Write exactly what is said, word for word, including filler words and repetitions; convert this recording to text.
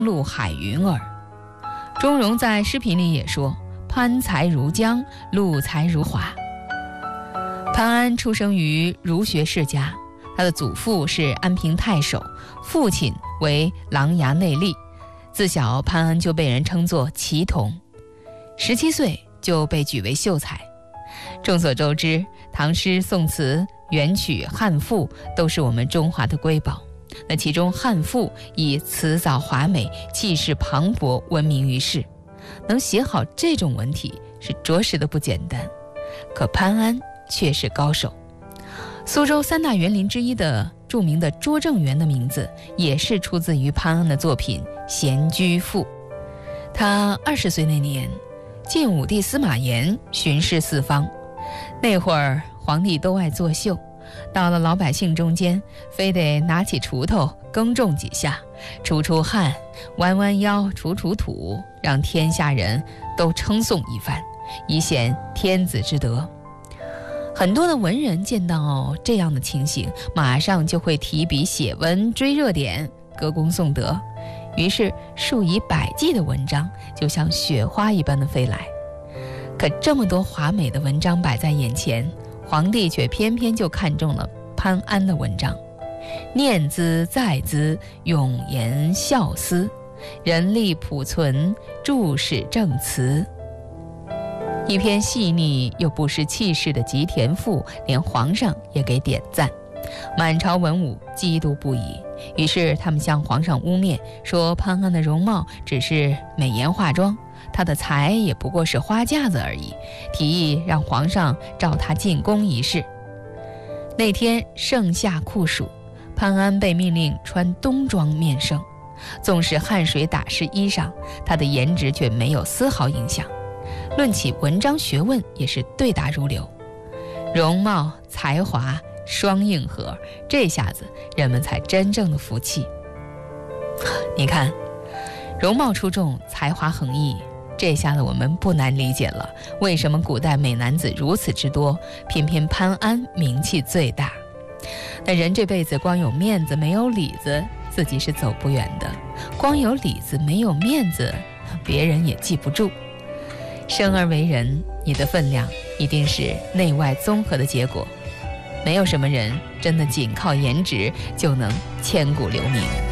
陆海云儿。钟嵘在诗评里也说，潘才如江，陆才如华。潘安出生于儒学世家，他的祖父是安平太守，父亲为琅琊内吏。自小潘安就被人称作奇童，十七岁就被举为秀才。众所周知，唐诗宋词元曲汉赋都是我们中华的瑰宝，那其中汉赋以辞藻华美，气势磅礴闻名于世，能写好这种文体是着实的不简单。可潘安却是高手。苏州三大园林之一的著名的拙政园的名字也是出自于潘安的作品《闲居赋》。他二十岁那年，晋武帝司马炎巡视四方，那会儿皇帝都爱作秀，到了老百姓中间，非得拿起锄头耕种几下，出出汗，弯弯腰，除除土，让天下人都称颂一番，以显天子之德。很多的文人见到这样的情形，马上就会提笔写文追热点，歌功颂德，于是数以百计的文章就像雪花一般的飞来。可这么多华美的文章摆在眼前，皇帝却偏偏就看中了潘安的文章。念兹在兹，永言孝思，人力朴存，注释正词。一篇细腻又不失气势的吉田赋，连皇上也给点赞，满朝文武嫉妒不已。于是他们向皇上污蔑，说潘安的容貌只是美颜化妆，他的才也不过是花架子而已，提议让皇上召他进宫一试。那天盛夏酷暑，潘安被命令穿冬装面圣，纵使汗水打湿衣裳，他的颜值却没有丝毫影响。论起文章学问，也是对答如流，容貌才华双硬核，这下子人们才真正的服气。你看，容貌出众，才华横溢，这下子我们不难理解了，为什么古代美男子如此之多，偏偏潘安名气最大。那人这辈子光有面子没有里子，自己是走不远的；光有里子没有面子，别人也记不住。生而为人，你的分量一定是内外综合的结果，没有什么人真的仅靠颜值就能千古留名。